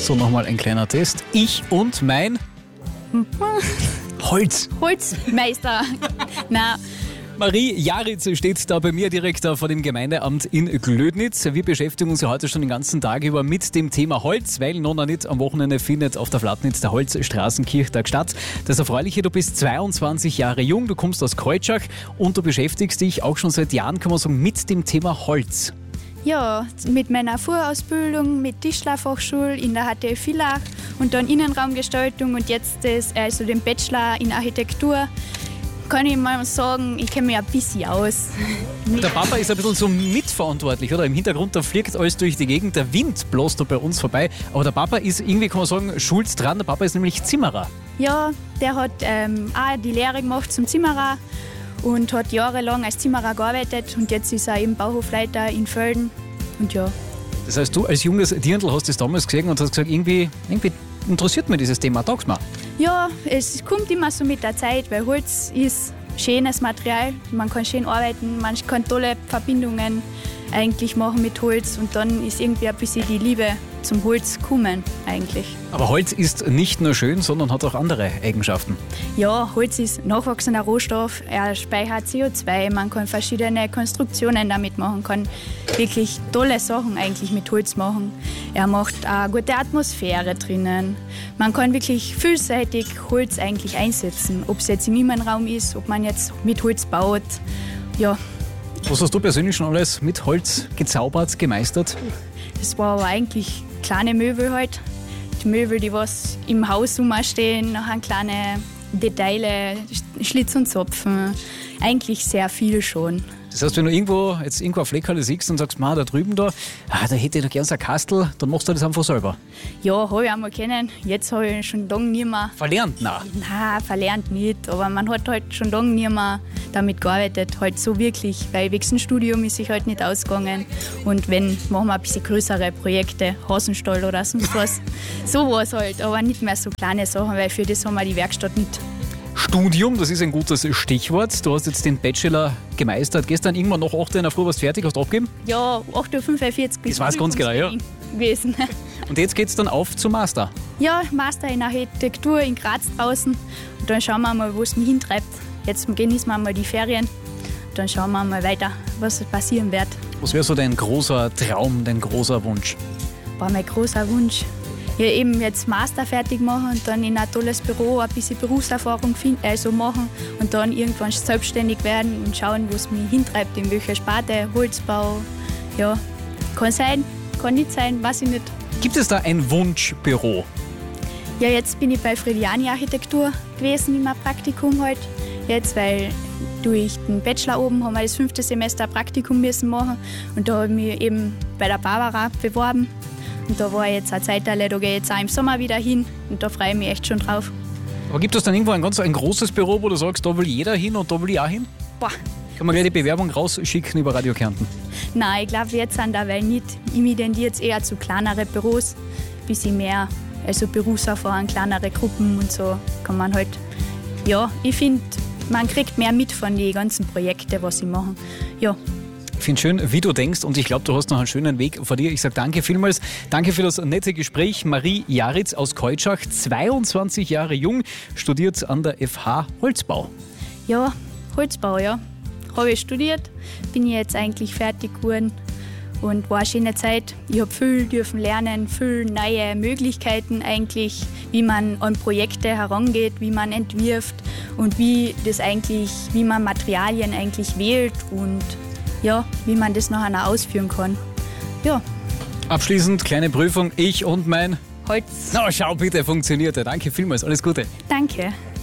So, nochmal ein kleiner Test. Ich und mein Holz. Holzmeister. Nein. Marie Jaritz steht da bei mir direkt vor dem Gemeindeamt in Glödnitz. Wir beschäftigen uns ja heute schon den ganzen Tag über mit dem Thema Holz, weil noch nicht am Wochenende findet auf der Flatnitz der Holzstraßenkirchtag statt. Das Erfreuliche, du bist 22 Jahre jung, du kommst aus Keutschach und du beschäftigst dich auch schon seit Jahren, kann man sagen, mit dem Thema Holz. Ja, mit meiner Vorausbildung mit Tischlerfachschule in der HTL Villach und dann Innenraumgestaltung und jetzt den Bachelor in Architektur. Kann ich mal sagen, ich kenne mich ein bisschen aus. Der Papa ist ein bisschen so mitverantwortlich, oder? Im Hintergrund, da fliegt alles durch die Gegend, der Wind bläst da bei uns vorbei. Aber der Papa ist irgendwie, kann man sagen, schuld dran. Der Papa ist nämlich Zimmerer. Ja, der hat auch die Lehre gemacht zum Zimmerer und hat jahrelang als Zimmerer gearbeitet und jetzt ist er eben Bauhofleiter in Völden. Und ja. Das heißt, du als junges Dirndl hast das damals gesehen und hast gesagt, irgendwie interessiert mich dieses Thema, sag's mal. Ja, es kommt immer so mit der Zeit, weil Holz ist schönes Material. Man kann schön arbeiten, man kann tolle Verbindungen eigentlich machen mit Holz und dann ist irgendwie ein bisschen die Liebe zum Holz gekommen eigentlich. Aber Holz ist nicht nur schön, sondern hat auch andere Eigenschaften. Ja, Holz ist nachwachsender Rohstoff, er speichert CO2, man kann verschiedene Konstruktionen damit machen, kann wirklich tolle Sachen eigentlich mit Holz machen. Er macht eine gute Atmosphäre drinnen. Man kann wirklich vielseitig Holz eigentlich einsetzen, ob es jetzt im Innenraum ist, ob man jetzt mit Holz baut. Ja. Was hast du persönlich schon alles mit Holz gezaubert, gemeistert? Das war aber eigentlich kleine Möbel halt. Die Möbel, die was im Haus rumstehen, nachher kleine Details, Schlitz und Zopfen. Eigentlich sehr viel schon. Das heißt, wenn du irgendwo ein Fleckerl siehst und sagst, da drüben da hätte ich doch gerne so ein Kastel, dann machst du das einfach selber. Ja, habe ich einmal kennen. Jetzt habe ich schon lange nicht mehr. Verlernt? Nein, verlernt nicht. Aber man hat halt schon lange nicht mehr damit gearbeitet. Halt so wirklich, weil wegen dem Studium ist sich halt nicht ausgegangen. Und wenn, machen wir ein bisschen größere Projekte, Hasenstall oder sonst was. Sowas halt, aber nicht mehr so kleine Sachen, weil für das haben wir die Werkstatt nicht. Studium, das ist ein gutes Stichwort. Du hast jetzt den Bachelor gemeistert. Gestern irgendwann noch 8 Uhr in der Früh warst fertig, hast du abgegeben? Ja, 8.45 Uhr. Das war es ganz genau, ja. Gewesen. Und jetzt geht es dann auf zum Master? Ja, Master in Architektur in Graz draußen. Und dann schauen wir mal, wo es mich hintreibt. Jetzt genießen wir mal die Ferien. Dann schauen wir mal weiter, was passieren wird. Was wäre so dein großer Traum, dein großer Wunsch? War mein großer Wunsch. Ja, eben jetzt Master fertig machen und dann in ein tolles Büro ein bisschen Berufserfahrung machen und dann irgendwann selbstständig werden und schauen, wo es mich hintreibt, in welcher Sparte, Holzbau. Ja, kann sein, kann nicht sein, weiß ich nicht. Gibt es da ein Wunschbüro? Ja, jetzt bin ich bei Frediani Architektur gewesen, im Praktikum halt. Jetzt, weil durch den Bachelor oben haben wir das 5. Semester ein Praktikum müssen machen und da habe ich mich eben bei der Barbara beworben. Und da war jetzt eine Zeit, da gehe ich jetzt auch im Sommer wieder hin und da freue ich mich echt schon drauf. Aber gibt es dann irgendwo ein großes Büro, wo du sagst, da will jeder hin und da will ich auch hin? Boah. Kann man gleich die Bewerbung rausschicken über Radio Kärnten? Nein, ich glaube jetzt an der Welt nicht. Ich tendiere jetzt eher zu kleineren Büros, ein bisschen mehr, also Berufserfahrung, kleinere Gruppen und so kann man halt. Ja, ich finde, man kriegt mehr mit von den ganzen Projekten, was sie machen. Ja. Ich finde schön, wie du denkst und ich glaube, du hast noch einen schönen Weg vor dir. Ich sage danke vielmals. Danke für das nette Gespräch. Marie Jaritz aus Keutschach, 22 Jahre jung, studiert an der FH Holzbau. Ja, Holzbau, ja. Habe ich studiert, bin jetzt eigentlich fertig geworden und war eine schöne Zeit. Ich habe viel dürfen lernen, viele neue Möglichkeiten eigentlich, wie man an Projekte herangeht, wie man entwirft und wie man Materialien eigentlich wählt und ja, wie man das nachher ausführen kann. Ja. Abschließend kleine Prüfung, ich und mein Holz. Na, schau bitte, funktioniert. Danke vielmals, alles Gute. Danke.